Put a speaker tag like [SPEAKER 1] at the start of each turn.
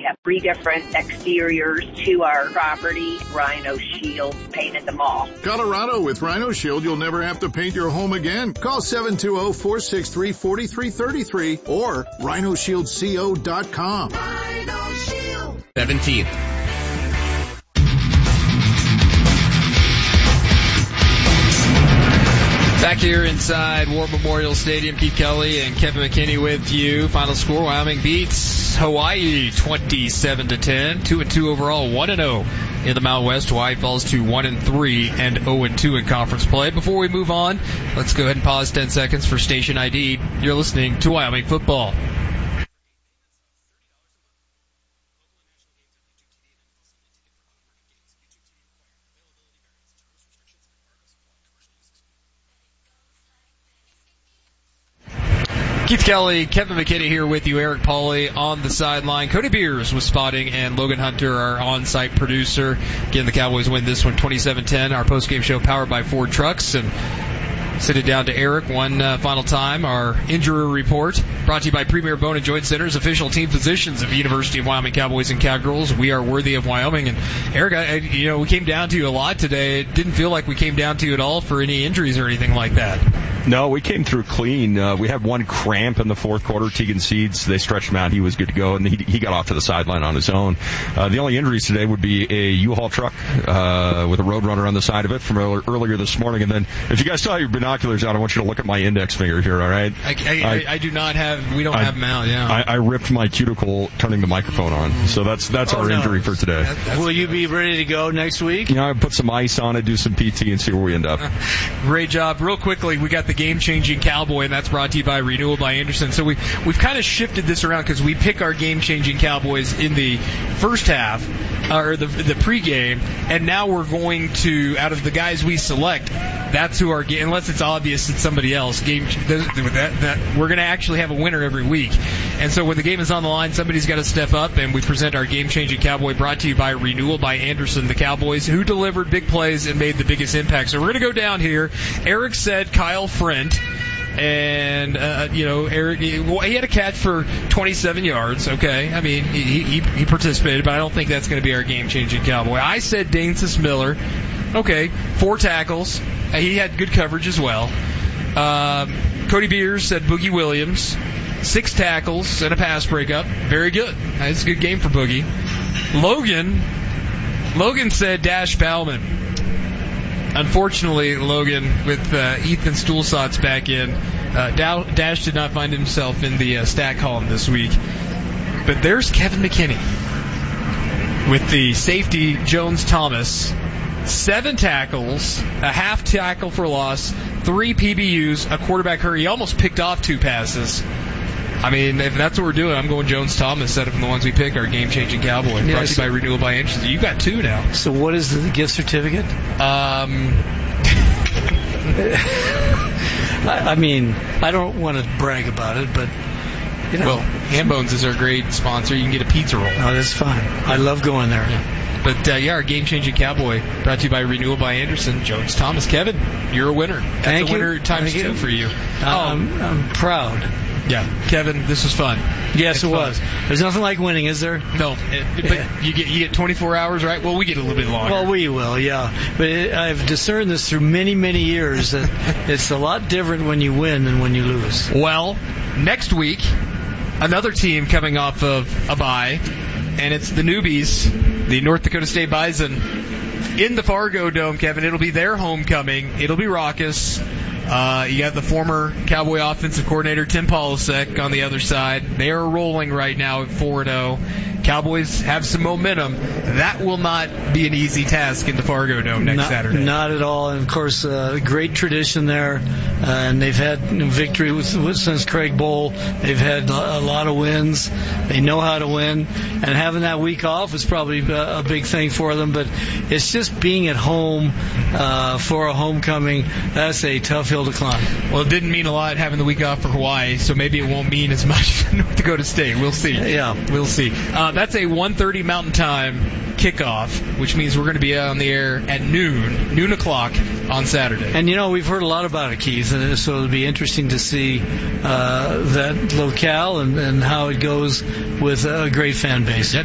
[SPEAKER 1] have 3 different exteriors to our property. Rhino Shield painted them all.
[SPEAKER 2] Colorado, with Rhino Shield, you'll never have to paint your home again. Call 720-463-4333 or rhinoshieldco.com.
[SPEAKER 3] Rhino Shield.
[SPEAKER 4] 17th. Back here inside War Memorial Stadium, Keith Kelly and Kevin McKinney with you. Final score, Wyoming beats Hawaii 27-10. 2-2 overall, 1-0 in the Mountain West. Hawaii falls to 1-3 and 0-2 in conference play. Before we move on, let's go ahead and pause 10 seconds for station ID. You're listening to Wyoming Football. Keith Kelly, Kevin McKinney here with you. Eric Pauly on the sideline. Cody Beers was spotting, and Logan Hunter, our on-site producer. Again, the Cowboys win this one 27-10. Our post-game show powered by Ford Trucks. And send it down to Eric one final time. Our injury report brought to you by Premier Bone and Joint Centers, official team physicians of the University of Wyoming Cowboys and Cowgirls. We are worthy of Wyoming. And Eric, we came down to you a lot today. It didn't feel like we came down to you at all for any injuries or anything like that.
[SPEAKER 5] No, we came through clean. We had one cramp in the fourth quarter. Tegan Seeds, they stretched him out. He was good to go, and he got off to the sideline on his own. The only injuries today would be a U-Haul truck with a Roadrunner on the side of it from earlier this morning. And then, if you guys still have your binoculars out, I want you to look at my index finger here, all right?
[SPEAKER 4] I do not have, we don't have them out, yeah.
[SPEAKER 5] I ripped my cuticle turning the microphone on. So that's our injury for today.
[SPEAKER 6] Will you be ready to go next week?
[SPEAKER 5] I put some ice on it, do some PT, and see where we end up.
[SPEAKER 4] Great job. Real quickly, we got the game-changing Cowboy, and that's brought to you by Renewal by Anderson. So we've kind of shifted this around because we pick our game-changing Cowboys in the first half, or the pregame, and now we're going to, out of the guys we select, that's who our game, unless it's obvious it's somebody else, we're going to actually have a winner every week. And so when the game is on the line, somebody's got to step up, and we present our game-changing Cowboy, brought to you by Renewal by Anderson, the Cowboys, who delivered big plays and made the biggest impact. So we're going to go down here. Eric said Kyle Frent. And, Eric, he had a catch for 27 yards, okay? I mean, he participated, but I don't think that's going to be our game-changing Cowboy. I said Danesis Miller, okay, 4 tackles. He had good coverage as well. Cody Beers said Boogie Williams, 6 tackles and a pass breakup. Very good. That's a good game for Boogie. Logan said Dash Bauman. Unfortunately, Logan, with Ethan Stulsatz back in, Dash did not find himself in the stat column this week. But there's Kevin McKinney with the safety Jones-Thomas. 7 tackles, a half tackle for loss, 3 PBUs, a quarterback hurry. He almost picked off 2 passes. I mean, if that's what we're doing, I'm going Jones-Thomas instead of the ones we pick, our game-changing Cowboy. Yes. Brought to you by Renewal by Anderson. You got 2 now.
[SPEAKER 6] So what is the gift certificate? I mean, I don't want to brag about it, but,
[SPEAKER 4] Well, Hambones is our great sponsor. You can get a pizza roll.
[SPEAKER 6] Oh, that's fine. I love going there.
[SPEAKER 4] Yeah. But, our game-changing Cowboy, brought to you by Renewal by Anderson, Jones-Thomas. Kevin, you're a winner. That's a winner times 2 for you.
[SPEAKER 6] I'm proud.
[SPEAKER 4] Yeah, Kevin, this was fun.
[SPEAKER 6] Yes, it was. There's nothing like winning, is there?
[SPEAKER 4] No, but you get 24 hours, right? Well, we get a little bit longer.
[SPEAKER 6] Well, we will, yeah. But I've discerned this through many, many years that it's a lot different when you win than when you lose.
[SPEAKER 4] Well, next week, another team coming off of a bye, and it's the newbies, the North Dakota State Bison, in the Fargo Dome, Kevin. It'll be their homecoming. It'll be raucous. You got the former Cowboy offensive coordinator Tim Polasek on the other side. They are rolling right now at 4-0. Cowboys have some momentum. That will not be an easy task in the Fargo Dome next Saturday.
[SPEAKER 6] Not at all. And, of course, great tradition there. And they've had victory since Craig Bowl. They've had a lot of wins. They know how to win. And having that week off is probably a big thing for them. But it's just being at home for a homecoming. That's a tough hill to climb.
[SPEAKER 4] Well, it didn't mean a lot having the week off for Hawaii, so maybe it won't mean as much for North Dakota State. We'll see.
[SPEAKER 6] Yeah.
[SPEAKER 4] We'll see. That's a 1:30 Mountain Time kickoff, which means we're going to be on the air at noon o'clock on Saturday.
[SPEAKER 6] And, we've heard a lot about it, Keith, and so it'll be interesting to see that locale and how it goes with a great fan base.